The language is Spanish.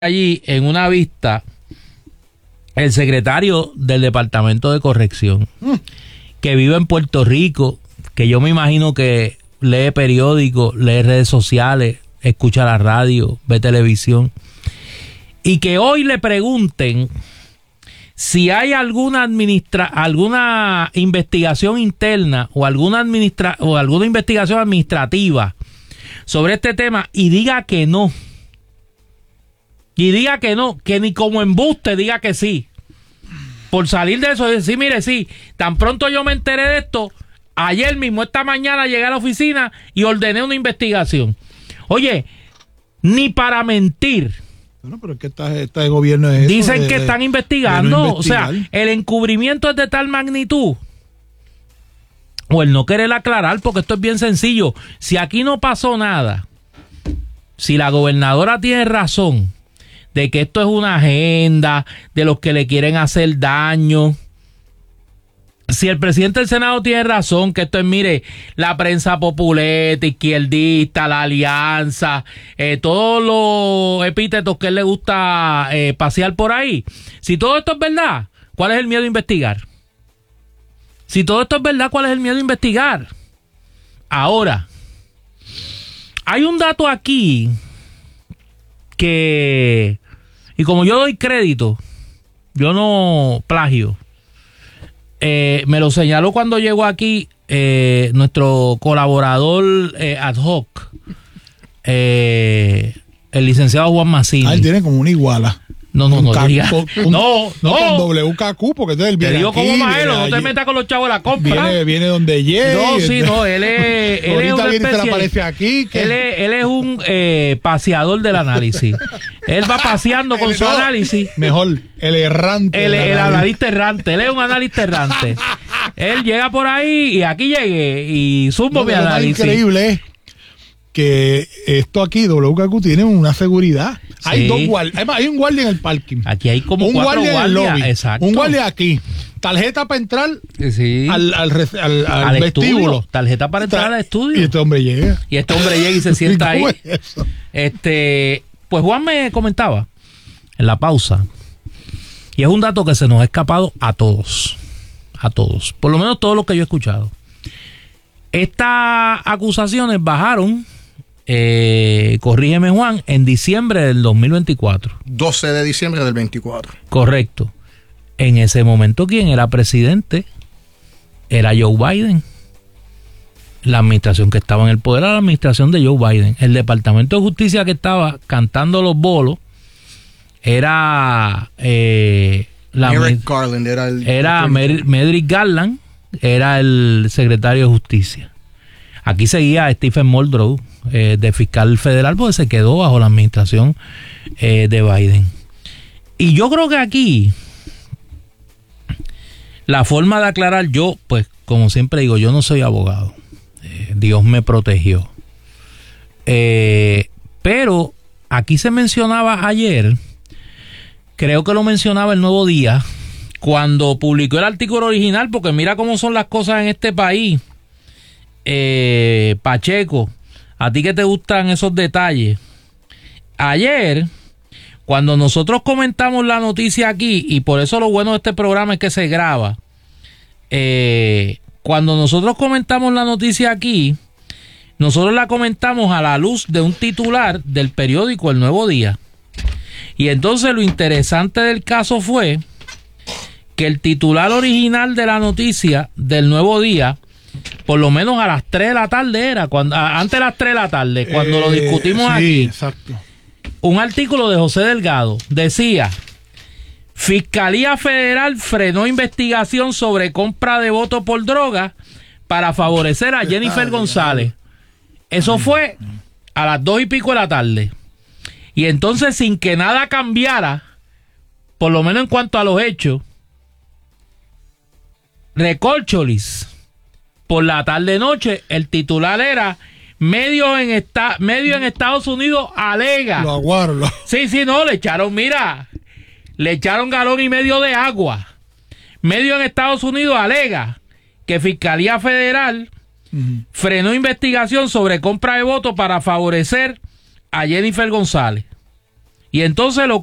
allí en una vista el secretario del Departamento de Corrección, que vive en Puerto Rico, que yo me imagino que lee periódicos, lee redes sociales, escucha la radio, ve televisión, y que hoy le pregunten si hay alguna investigación interna o alguna investigación administrativa sobre este tema, y diga que no. Y diga que no, que ni como embuste diga que sí. Por salir de eso, decir, mire, sí, tan pronto yo me enteré de esto, ayer mismo, esta mañana llegué a la oficina y ordené una investigación. Oye, ni para mentir. Bueno, pero es que este gobierno es dicen eso, que están investigando. no investigar. O sea, el encubrimiento es de tal magnitud. O el no querer aclarar, porque esto es bien sencillo. Si aquí no pasó nada, si la gobernadora tiene razón de que esto es una agenda de los que le quieren hacer daño, si el presidente del Senado tiene razón que esto es, mire, la prensa populeta, izquierdista, la alianza, todos los epítetos que él le gusta pasear por ahí, si todo esto es verdad, ¿cuál es el miedo a investigar? Si todo esto es verdad, ¿cuál es el miedo a investigar? Ahora, hay un dato aquí que, y como yo doy crédito, yo no plagio, me lo señaló cuando llegó aquí nuestro colaborador ad hoc, el licenciado Juan Mazzini. Él tiene como una iguala. No, diga. Con WKQ, porque entonces él viene. Te digo aquí, como Maelo, no te metas con los chavos de la compra. Viene donde llegue. No, sí, no, él es ahorita una viene y se le especie, aparece aquí. él es un paseador del análisis. Él va paseando con su análisis. Mejor, el errante. El analista errante. Él es un analista errante. Él llega por ahí y aquí llegue y sumo mi análisis. Lo increíble es que esto aquí, WKQ, tiene una seguridad. Sí. Hay dos guardias. Además, hay un guardia en el parking. Aquí hay como un 4 guardia en el lobby. Exacto. Un guardia aquí. Tarjeta para entrar sí. al vestíbulo. Estudio. Tarjeta para entrar al estudio. Y este hombre llega. Y se sienta ahí. Eso? Pues Juan me comentaba en la pausa, y es un dato que se nos ha escapado a todos. A todos. Por lo menos todos los que yo he escuchado. Estas acusaciones bajaron, corrígeme Juan, en diciembre del 2024. 12 de diciembre del 24. Correcto. En ese momento, ¿quién era presidente? Era Joe Biden. La administración que estaba en el poder era la administración de Joe Biden. El Departamento de Justicia que estaba cantando los bolos era Merrick Garland era Merrick Garland, era el secretario de Justicia. Aquí seguía Stephen Muldrow de fiscal federal, porque se quedó bajo la administración de Biden. Y yo creo que aquí la forma de aclarar, yo pues como siempre digo, yo no soy abogado, Dios me protegió, pero aquí se mencionaba ayer, creo que lo mencionaba el Nuevo Día, cuando publicó el artículo original, porque mira cómo son las cosas en este país, Pacheco, a ti que te gustan esos detalles. Ayer, cuando nosotros comentamos la noticia aquí, y por eso lo bueno de este programa es que se graba, cuando nosotros comentamos la noticia aquí, nosotros la comentamos a la luz de un titular del periódico El Nuevo Día. Y entonces lo interesante del caso fue que el titular original de la noticia del Nuevo Día, por lo menos a las 3 de la tarde era, antes de las 3 de la tarde, cuando lo discutimos sí, aquí, exacto. Un artículo de José Delgado decía: Fiscalía Federal frenó investigación sobre compra de votos por droga para favorecer a Jennifer González. Eso fue a las 2 y pico de la tarde. Y entonces, sin que nada cambiara, por lo menos en cuanto a los hechos, Recorcholis, por la tarde-noche, el titular era: medio en Estados Unidos alega. Lo aguardo. Sí, no, le echaron 1,5 galones de agua. Medio en Estados Unidos alega que Fiscalía Federal frenó investigación sobre compra de votos para favorecer a Jennifer González. Y entonces